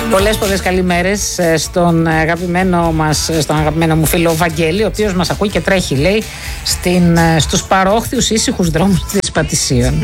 Πολλές καλημέρες στον αγαπημένο μου φίλο Βαγγέλη, ο οποίος μας ακούει και τρέχει, λέει, στους παρόχθιους ήσυχους δρόμους της Πατησίων.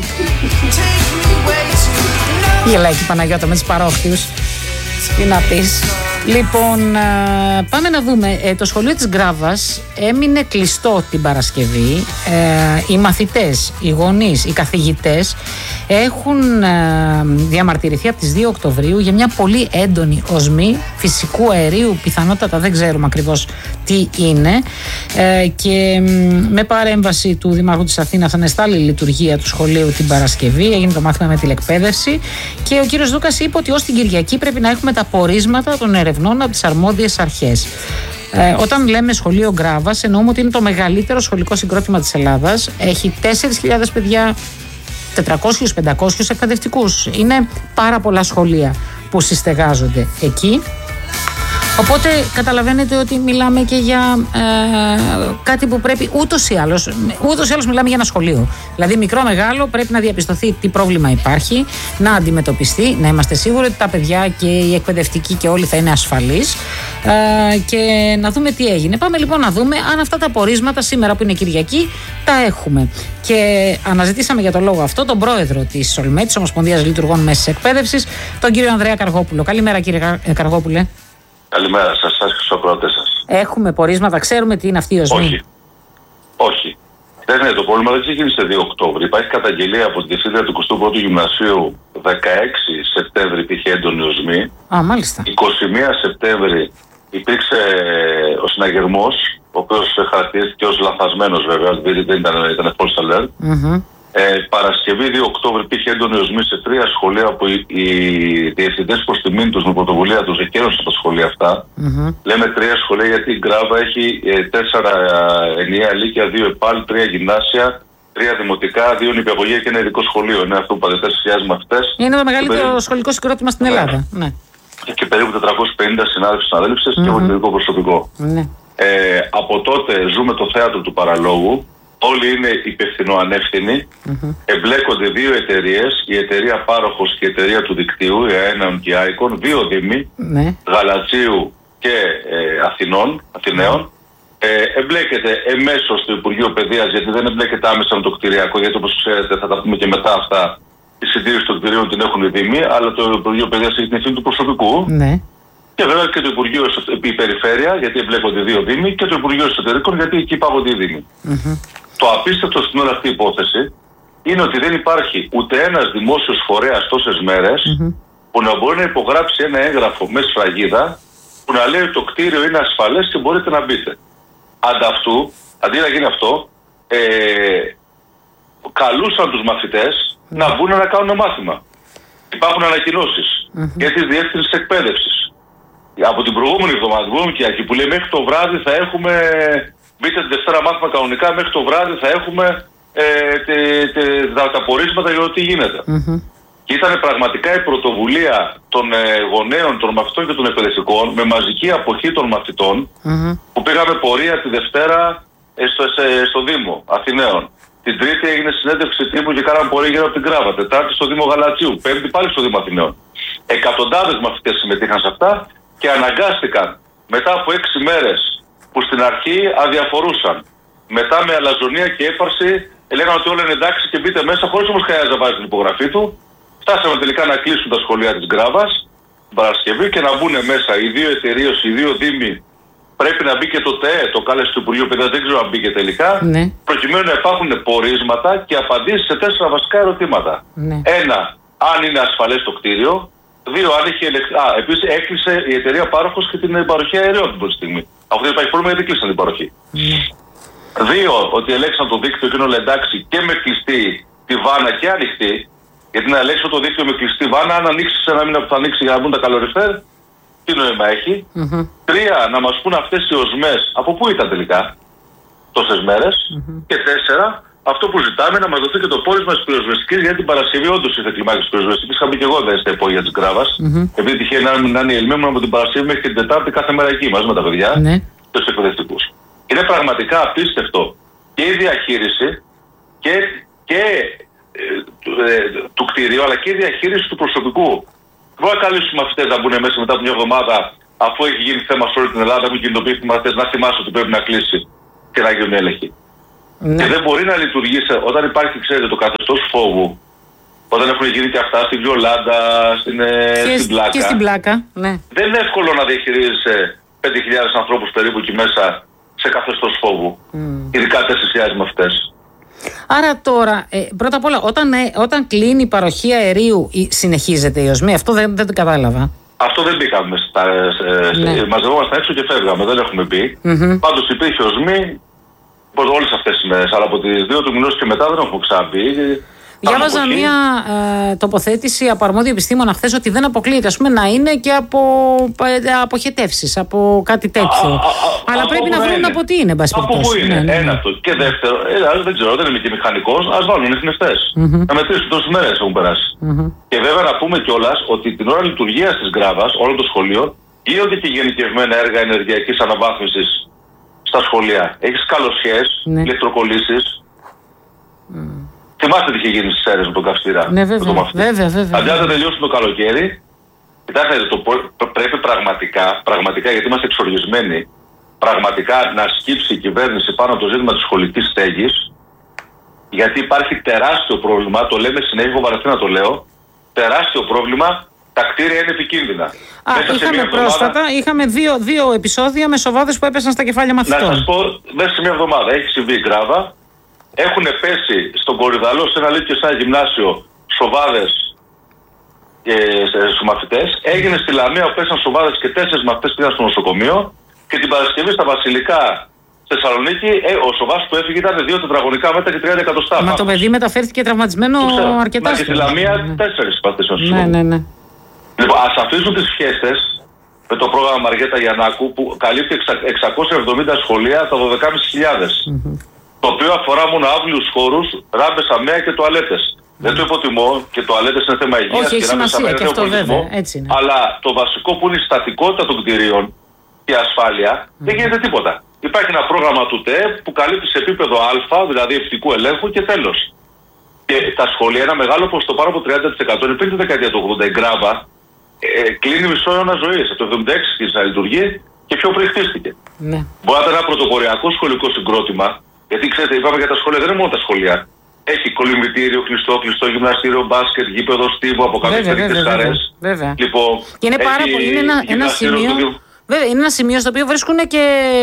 Γελάει και η Παναγιώτα με τους παρόχθιους. Τι να πεις. Λοιπόν, πάμε να δούμε. Το σχολείο της Γκράβας έμεινε κλειστό την Παρασκευή. Οι μαθητές, οι γονείς, οι καθηγητές έχουν διαμαρτυρηθεί από τις 2 Οκτωβρίου για μια πολύ έντονη οσμή φυσικού αερίου. Πιθανότατα δεν ξέρουμε ακριβώς τι είναι. Και με παρέμβαση του Δημάρχου της Αθήνας ανεστάλλει η λειτουργία του σχολείου την Παρασκευή. Έγινε το μάθημα με τηλεκπαίδευση. Και ο κύριος Δούκας είπε ότι ως την Κυριακή πρέπει να έχουμε τα πορίσματα των ερευνών από τις αρμόδιες αρχές. Όταν λέμε σχολείο Γκράβας, εννοούμε ότι είναι το μεγαλύτερο σχολικό συγκρότημα της Ελλάδας. Έχει 4.000 παιδιά, 400-500 εκπαιδευτικούς. Είναι πάρα πολλά σχολεία που συστεγάζονται εκεί. Οπότε καταλαβαίνετε ότι μιλάμε και για κάτι που πρέπει ούτως ή άλλως μιλάμε για ένα σχολείο. Δηλαδή μικρό μεγάλο πρέπει να διαπιστωθεί τι πρόβλημα υπάρχει, να αντιμετωπιστεί, να είμαστε σίγουροι ότι τα παιδιά και οι εκπαιδευτικοί και όλοι θα είναι ασφαλείς και να δούμε τι έγινε. Πάμε λοιπόν να δούμε αν αυτά τα πορίσματα σήμερα που είναι Κυριακή τα έχουμε. Και αναζητήσαμε για τον λόγο αυτό τον πρόεδρο της ΟΛΜΕ, της Ομοσπονδίας Λειτουργών Μέσης Εκπαίδευσης, τον κύριο Ανδρέα Καργόπουλο. Καλημέρα κύριε Καργόπουλε. Καλημέρα σας και στους ακροατές σας. Έχουμε πορίσματα, ξέρουμε τι είναι αυτή η οσμή. Όχι. Δεν είναι το πρόβλημα, δεν ξεκίνησε 2 Οκτώβρη. Υπάρχει καταγγελία από την διευθύντρια του 21ου Γυμνασίου 16 Σεπτέμβρη υπήρχε έντονη οσμή. Μάλιστα. 21 Σεπτέμβρη υπήρξε ο συναγερμός, ο οποίος χαρακτηρίστηκε ως λανθασμένος βέβαια, δηλαδή δεν ήταν false alert. Παρασκευή 2 Οκτώβρη υπήρχε έντονη οσμή σε 3 σχολεία που οι διευθυντές προς τιμήν τους με πρωτοβουλία τους εκένωσαν τα σχολεία αυτά. Λέμε 3 σχολεία γιατί η Γκράβα έχει 4 ενιαία λύκεια, 2 ΕΠΑΛ, 3 γυμνάσια, 3 δημοτικά, 2 νηπιαγωγεία και ένα ειδικό σχολείο. Είναι αυτό που είπατε, 4.000 μαθητές. Είναι το μεγαλύτερο σχολικό συγκρότημα στην Ελλάδα. Ναι. Και περίπου 450 συνάδελφοι συναδέλφισες και βοηθητικό προσωπικό. Από τότε ζούμε το θέατρο του παραλόγου. Όλοι είναι υπευθυνοανεύθυνοι. Εμπλέκονται 2 εταιρείες, η εταιρεία Πάροχος και η εταιρεία του δικτύου, η ΑΕΝΑΜ και η ΆΙΚΟΝ, 2 δήμοι, Γαλατσίου και Αθηναίων. Εμπλέκεται εμέσως το Υπουργείο Παιδείας, γιατί δεν εμπλέκεται άμεσα με το κτηριακό, γιατί όπως ξέρετε θα τα πούμε και μετά αυτά, η συντήρηση των κτηρίων την έχουν οι δήμοι, αλλά το Υπουργείο Παιδείας έχει την ευθύνη του προσωπικού. Και βέβαια και το Υπουργείο η Περιφέρεια, γιατί εμπλέκονται 2 δήμοι, και το Υπουργείο Εσωτερικών, γιατί εκεί υπάγονται οι δήμοι. Το απίστευτο στην όλη αυτή η υπόθεση είναι ότι δεν υπάρχει ούτε ένας δημόσιος φορέας τόσες μέρες που να μπορεί να υπογράψει ένα έγγραφο με σφραγίδα που να λέει ότι το κτίριο είναι ασφαλές και μπορείτε να μπείτε. Αντί να γίνει αυτό, καλούσαν τους μαθητές να μπουν να κάνουν μάθημα. Υπάρχουν ανακοινώσεις για τη διεύθυνση εκπαίδευσης. Από την προηγούμενη εβδομάδα, που λέει μέχρι το βράδυ θα έχουμε. Μπείτε τη Δευτέρα μάθημα κανονικά, μέχρι το βράδυ θα έχουμε τα πορίσματα για το τι γίνεται. Και ήταν πραγματικά η πρωτοβουλία των γονέων, των μαθητών και των εκπαιδευτικών με μαζική αποχή των μαθητών που πήγαμε πορεία τη Δευτέρα στο Δήμο Αθηναίων. Την Τρίτη έγινε συνέντευξη τύπου και κάναμε πορεία γύρω από την Γκράβα. Τετάρτη στο Δήμο Γαλατσίου. Πέμπτη πάλι στο Δήμο Αθηναίων. Εκατοντάδες μαθητές συμμετείχαν σε αυτά και αναγκάστηκαν μετά από 6 μέρες που στην αρχή αδιαφορούσαν. Μετά με αλαζονία και έπαρση λέγανε ότι όλα είναι εντάξει και μπείτε μέσα, χωρίς όμως κανένας να βάζει την υπογραφή του. Φτάσαμε τελικά να κλείσουν τα σχολεία της Γκράβας την Παρασκευή και να μπουν μέσα οι 2 εταιρείες, οι 2 δήμοι. Πρέπει να μπει και το ΤΕΕ, το κάλεσε του Υπουργείου Παιδείας, δεν ξέρω αν μπήκε τελικά. Προκειμένου να υπάρχουν πορίσματα και απαντήσεις σε 4 βασικά ερωτήματα. 1. Αν είναι ασφαλές το κτίριο. 2. Αν έχει επίσης έκλεισε η εταιρεία Πάροχος και την παροχή αερίων την πρώτη στιγμή. Αυτό δεν υπάρχει πρόβλημα γιατί κλείσαν την παροχή. 2. Ότι ελέγξαν το δίκτυο και είναι όλα εντάξει και με κλειστή τη βάνα και ανοιχτή. Γιατί να ελέγξω το δίκτυο με κλειστή βάνα, αν ανοίξει σε ένα μήνα που θα ανοίξει για να μπουν τα καλοριφέρ, τι νόημα έχει. 3. Να μας πούν αυτές οι οσμές από πού ήταν τελικά τόσες μέρες. Και 4. Αυτό που ζητάμε να μας δοθεί και το πόρισμα της πυροσβεστικής, γιατί την Παρασκευή όντως ήρθε κλιμάκια της πυροσβεστικής. Είχα μπει και εγώ στα υπόγεια της Γκράβας. Επειδή τυχαίνει να είναι η Ελμή μου από την Παρασκευή μέχρι και την Τετάρτη κάθε μέρα εκεί μαζί με τα παιδιά και τους εκπαιδευτικούς. Είναι πραγματικά απίστευτο και η διαχείριση και του κτηρίου, αλλά και η διαχείριση του προσωπικού. Μπορεί να καλέσουν οι μαθητές να μπουν μέσα μετά από μια εβδομάδα, αφού έχει γίνει θέμα σε όλη την Ελλάδα, έχουν κινητοποιήσει οι μαθητές, να θυμάσαι ότι πρέπει να κλείσει και να γίνουν έλεγχοι. Ναι. Και δεν μπορεί να λειτουργήσει όταν υπάρχει, ξέρετε, το καθεστώς φόβου. Όταν έχουν γίνει και αυτά στη Βιολάντα, στην Πλάκα. Και στην Πλάκα, ναι. Δεν είναι εύκολο να διαχειρίζεσαι 5.000 ανθρώπους περίπου εκεί μέσα σε καθεστώς φόβου. Ειδικά 4.000 μαθητές. Άρα τώρα, πρώτα απ' όλα, όταν κλείνει η παροχή αερίου, συνεχίζεται η οσμή? Αυτό δεν το κατάλαβα. Αυτό δεν μπήκαμε. Μαζευόμασταν έξω και φεύγαμε. Δεν έχουμε πει. Πάντως υπήρχε οσμή όλες αυτές τις μέρες. Αλλά από τις 2 του μηνός και μετά δεν έχουμε ξαναπεί. Διάβαζα μια τοποθέτηση από αρμόδιο επιστήμονα χθες ότι δεν αποκλείεται, ας πούμε, να είναι και από αποχετεύσεις, από κάτι τέτοιο. Αλλά πρέπει να βρουν από τι είναι, εν πάση περιπτώσει. Από πού είναι, ένα αυτό. Και δεύτερο, δεν ξέρω, δεν είμαι και μηχανικός, ας βάλουν εθνιστές. Να μετρήσουν τόσες μέρες έχουν περάσει. Και βέβαια να πούμε κιόλας ότι την ώρα λειτουργίας της Γκράβας, όλων των σχολείων, γίνονται και γενικευμένα έργα ενεργειακής αναβάθμισης στα σχολεία. Έχεις καλωσιές, ηλεκτροκολλήσεις. Θυμάστε τι είχε γίνει στις αίρες με τον καυστήρα. Ναι, βέβαια. Αντί να τελειώσουν το καλοκαίρι, κοιτάξτε, πρέπει πραγματικά, γιατί είμαστε εξοργισμένοι, πραγματικά να σκύψει η κυβέρνηση πάνω από το ζήτημα της σχολικής στέγης, γιατί υπάρχει τεράστιο πρόβλημα, το λέμε συνέχεια, έχω βαρεθεί να το λέω, τεράστιο πρόβλημα, τα κτίρια είναι επικίνδυνα. Είχαμε δύο επεισόδια με σοβάδες που έπεσαν στα κεφάλια μαθητών. Να σας πω, μέσα σε μια εβδομάδα έχει συμβεί η Γκράβα. Έχουν πέσει στον Κορυδαλό σε ένα λύκειο σαν γυμνάσιο σοβάδες στους μαθητές. Έγινε στη Λαμία που πέσαν σοβάδες και 4 μαθητές πήγαν στο νοσοκομείο. Και την Παρασκευή στα Βασιλικά στη Θεσσαλονίκη ο σοβάς που έφυγε ήταν 2 τετραγωνικά μέτρα και 30 εκατοστά. Μα το παιδί μεταφέρθηκε τραυματισμένο αρκετά. Και στη Λαμία 4 μαθητές στο νοσοκομείο. Ναι. Λοιπόν, ας αφήσουν τις φιέστες με το πρόγραμμα Μαριέτα Γιαννάκου που καλύπτει 670 σχολεία, τα 12.500. Το οποίο αφορά μόνο αύλιους χώρους, ράμπες αμαία και τουαλέτες. Δεν το υποτιμώ και τουαλέτες είναι θέμα υγείας και ράμπες αμαία είναι θέμα πολιτισμό. Αλλά το βασικό που είναι η στατικότητα των κτηρίων και η ασφάλεια δεν γίνεται τίποτα. Υπάρχει ένα πρόγραμμα του ΤΕΕΠ που καλύπτει σε επίπεδο Α, δηλαδή ευτικού ελέγχου και τέλος. Και τα σχολεία, ένα μεγάλο ποσοστό, πάνω από 30%, πριν τη δεκαετία του 80, η Γκράβα κλείνει μισό αιώνα ζωής. Από το 76 αρχίζει να λειτουργεί και πιο πριν χτίστηκε. Μπορεί να ήταν ένα πρωτοποριακό σχολικό συγκρότημα. Γιατί ξέρετε, είπαμε για τα σχολεία, δεν είναι μόνο τα σχολεία. Έχει κολυμβητήριο, κλειστό γυμναστήριο, μπάσκετ, γήπεδο, στίβο από κάποιες περίπτωσες χαρές. Λοιπόν, και είναι πάρα πολύ. Είναι ένα σημείο στο οποίο βρίσκουν και.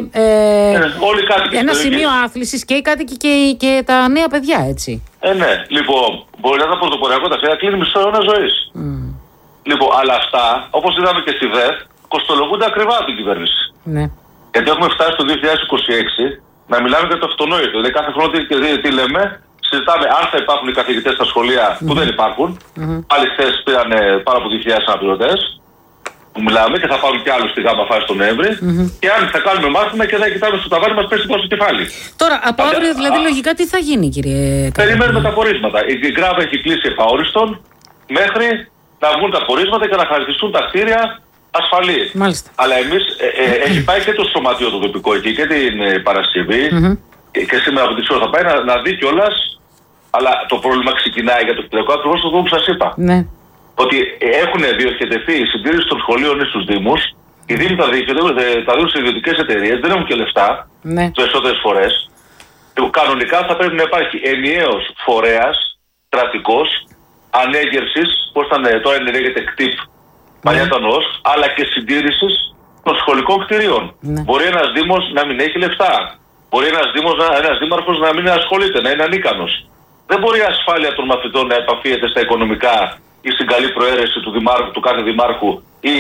Όλοι οι κάτοικοι. Ένα σημείο άθλησης και οι κάτοικοι και τα νέα παιδιά, έτσι. Ναι, λοιπόν, μπορεί να ήταν πρωτοποριακό τα σχέδια, κλείνει μισό αιώνα ζωής. Λοιπόν, αλλά αυτά, όπως είδαμε και στη ΔΕΘ, κοστολογούνται ακριβά από την κυβέρνηση. Ναι. Γιατί έχουμε φτάσει το 2026. Να μιλάμε για το αυτονόητο. Δηλαδή, κάθε χρόνο τι λέμε, συζητάμε αν θα υπάρχουν οι καθηγητές στα σχολεία που δεν υπάρχουν. Άλλοι χθες πήραν πάνω από 2.000 αναπληρωτές που μιλάμε και θα πάρουν κι άλλους στη γάμα φάση τον Νοέμβρη. Και αν θα κάνουμε μάθημα και θα κοιτάμε στο ταβάνι μας πέσει πάνω στο κεφάλι. Τώρα, από αύριο δηλαδή λογικά τι θα γίνει, κύριε? Περιμένουμε τα πορίσματα. Η Γκράβα έχει κλείσει επαόριστον μέχρι να βγουν τα πορίσματα και να χαρακτηριστούν τα κτίρια ασφαλή. Μάλιστα. Αλλά εμείς έχει πάει και το σωματείο το τοπικό εκεί και την Παρασκευή και σήμερα από τις ώρες θα πάει να δει κιόλας. Αλλά το πρόβλημα ξεκινάει για το κτηριακό ακριβώς αυτό που σας είπα. Ναι. Ότι έχουν διοχετευτεί η συντήρηση των σχολείων στους Δήμους. Οι Δήμοι τα δίνουν σε ιδιωτικές εταιρείες, δεν έχουν και λεφτά τις περισσότερες φορές. Κανονικά θα πρέπει να υπάρχει ενιαίος φορέας κρατικός ανέγερσης, πώς ήταν τώρα λέγεται κτύπ. Παλιά ήταν αλλά και συντήρησης των σχολικών κτηρίων. Μπορεί ένας Δήμος να μην έχει λεφτά. Μπορεί ένας δήμαρχος να μην ασχολείται, να είναι ανίκανος. Δεν μπορεί η ασφάλεια των μαθητών να επαφίεται στα οικονομικά ή στην καλή προαίρεση του κάθε δημάρχου ή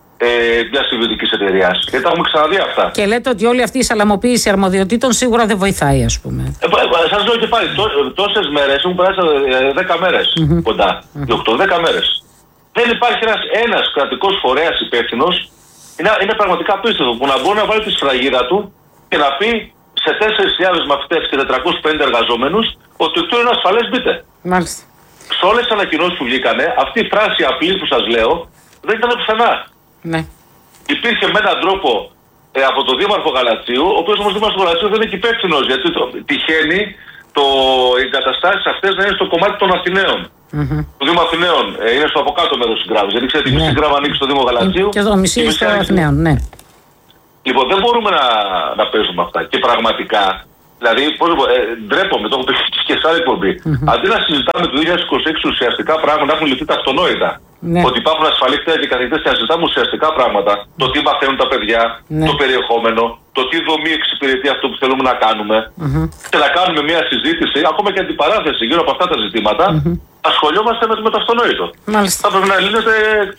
μιας ιδιωτικής εταιρείας. Γιατί τα έχουμε ξαναδεί αυτά. Και λέτε ότι όλη αυτή η σαλαμοποίηση αρμοδιοτήτων σίγουρα δεν βοηθάει, ας πούμε. Σας λέω και πάλι, τόσες μέρες, έχουν περάσει 10 μέρες κοντά. 10 μέρες. Δεν υπάρχει ένας κρατικός φορέας υπεύθυνος. Είναι πραγματικά απίστευτο που να μπορεί να βάλει τη σφραγίδα του και να πει σε 4.000 μαθητές και 450 εργαζόμενους ότι το κτίριο είναι ασφαλές, μπείτε. Μάλιστα. Σε όλες τις ανακοινώσεις που βγήκανε, αυτή η φράση απλή που σας λέω δεν ήταν πουθενά. Ναι. Υπήρχε με έναν τρόπο από τον Δήμαρχο Γαλατσίου, ο οποίος όμως Δήμαρχος Γαλατσίου δεν είναι και υπεύθυνος, γιατί τυχαίνει οι εγκαταστάσεις αυτές να είναι στο κομμάτι των Αθηναίων. Το Δήμο Αθηναίων είναι στο από κάτω μέρος της Γκράβης. Γιατί ξέρετε, η μισή Γκράβα ανήκει στο Δήμο Γαλατζίου. Και το μισή στο Αθηναίων, ναι. Λοιπόν, δεν μπορούμε να παίζουμε αυτά. Και πραγματικά, δηλαδή, ντρέπομαι, το έχω πει και σε άλλη εκπομπή. Αντί να συζητάμε το 2026 ουσιαστικά πράγματα, έχουν λυθεί τα αυτονόητα. Ναι. Ότι υπάρχουν ασφαλή κτίρια και καθηγητές και να συζητάμε ουσιαστικά πράγματα. Το τι μαθαίνουν τα παιδιά, το περιεχόμενο, το τι δομή εξυπηρετεί αυτό που θέλουμε να κάνουμε. Και να κάνουμε μια συζήτηση, ακόμα και αντιπαράθεση γύρω από αυτά τα ζητήματα, ασχολιόμαστε με το αυτονόητο. Μάλιστα. Θα πρέπει να λύνεται.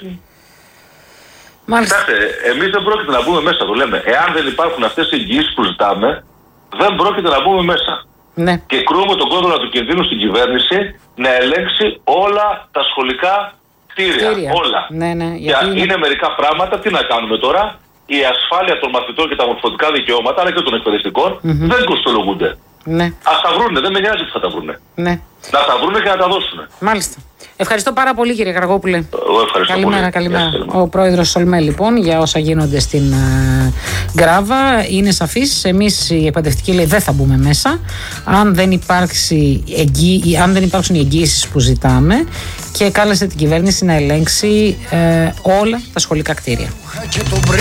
Κοιτάξτε, εμείς δεν πρόκειται να μπούμε μέσα, το λέμε. Εάν δεν υπάρχουν αυτές οι εγγυήσεις που ζητάμε, δεν πρόκειται να μπούμε μέσα. Ναι. Και κρούμε τον κόδωνα του κινδύνου στην κυβέρνηση να ελέγξει όλα τα σχολικά κτίρια. Όλα. Ναι, είναι μερικά πράγματα, τι να κάνουμε τώρα. Η ασφάλεια των μαθητών και τα μορφωτικά δικαιώματα, αλλά και των εκπαιδευτικών, δεν κοστολογούνται. Ναι. Ας τα βρούνε, δεν με νοιάζει που θα τα βρούνε. Ναι. Να τα βρούνε και να τα δώσουν. Μάλιστα. Ευχαριστώ πάρα πολύ, κύριε Γαργόπουλε. Εγώ ευχαριστώ πολύ. Καλημέρα. Ο πρόεδρος Σολμέ, λοιπόν, για όσα γίνονται στην Γκράβα είναι σαφής. Εμείς οι εκπαιδευτικοί, λέει, δεν θα μπούμε μέσα αν δεν υπάρξουν οι εγγύησεις που ζητάμε, και κάλεσε την κυβέρνηση να ελέγξει όλα τα σχολικά κτίρια.